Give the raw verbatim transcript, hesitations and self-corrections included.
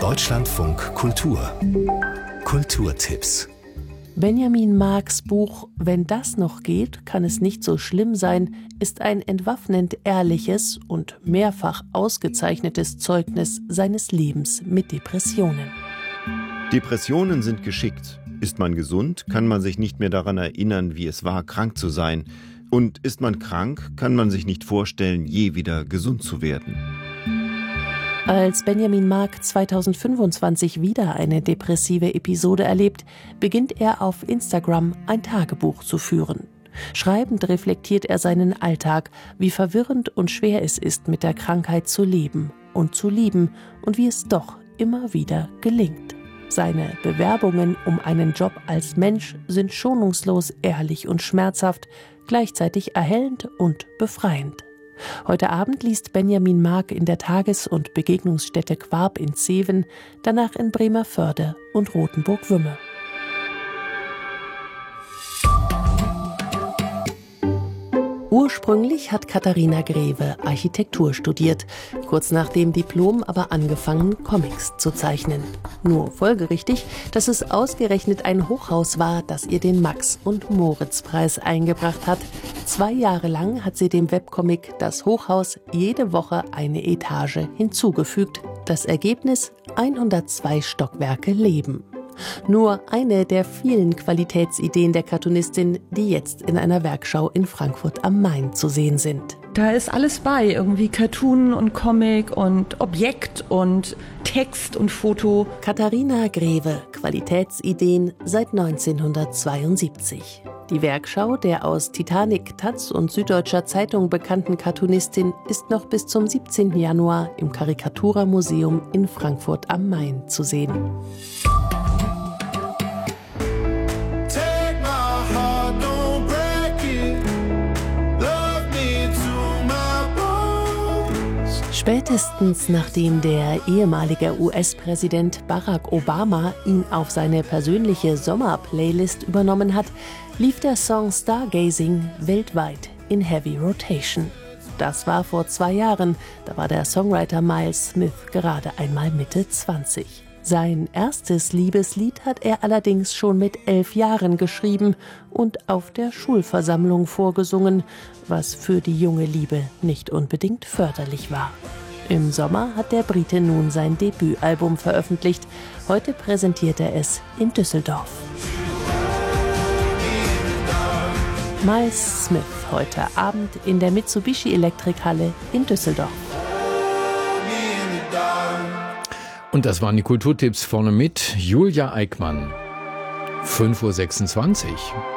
Deutschlandfunk Kultur. Kulturtipps. Benjamin Marks Buch »Wenn das noch geht, kann es nicht so schlimm sein« ist ein entwaffnend ehrliches und mehrfach ausgezeichnetes Zeugnis seines Lebens mit Depressionen. Depressionen sind geschickt. Ist man gesund, kann man sich nicht mehr daran erinnern, wie es war, krank zu sein. Und ist man krank, kann man sich nicht vorstellen, je wieder gesund zu werden. Als Benjamin Mark zweitausendfünfundzwanzig wieder eine depressive Episode erlebt, beginnt er auf Instagram ein Tagebuch zu führen. Schreibend reflektiert er seinen Alltag, wie verwirrend und schwer es ist, mit der Krankheit zu leben und zu lieben und wie es doch immer wieder gelingt. Seine Bewerbungen um einen Job als Mensch sind schonungslos, ehrlich und schmerzhaft, gleichzeitig erhellend und befreiend. Heute Abend liest Benjamin Mark in der Tages- und Begegnungsstätte Quarb in Zeven, danach in Bremervörde und Rothenburg-Wümme. Ursprünglich hat Katharina Greve Architektur studiert, kurz nach dem Diplom aber angefangen, Comics zu zeichnen. Nur folgerichtig, dass es ausgerechnet ein Hochhaus war, das ihr den Max- und Moritz-Preis eingebracht hat. Zwei Jahre lang hat sie dem Webcomic Das Hochhaus jede Woche eine Etage hinzugefügt. Das Ergebnis: hundertzwei Stockwerke Leben. Nur eine der vielen Qualitätsideen der Cartoonistin, die jetzt in einer Werkschau in Frankfurt am Main zu sehen sind. Da ist alles bei, irgendwie Cartoon und Comic und Objekt und Text und Foto. Katharina Greve, Qualitätsideen seit neunzehnhundertzweiundsiebzig. Die Werkschau der aus Titanic, Taz und Süddeutscher Zeitung bekannten Cartoonistin ist noch bis zum siebzehnten Januar im Karikatura-Museum in Frankfurt am Main zu sehen. Spätestens nachdem der ehemalige U S-Präsident Barack Obama ihn auf seine persönliche Sommerplaylist übernommen hat, lief der Song Stargazing weltweit in Heavy Rotation. Das war vor zwei Jahren, da war der Songwriter Miles Smith gerade einmal Mitte zwanzig. Sein erstes Liebeslied hat er allerdings schon mit elf Jahren geschrieben und auf der Schulversammlung vorgesungen, was für die junge Liebe nicht unbedingt förderlich war. Im Sommer hat der Brite nun sein Debütalbum veröffentlicht. Heute präsentiert er es in Düsseldorf. Miles Smith heute Abend in der Mitsubishi Elektrikhalle in Düsseldorf. Und das waren die Kulturtipps vorne mit Julia Eickmann. fünf Uhr sechsundzwanzig.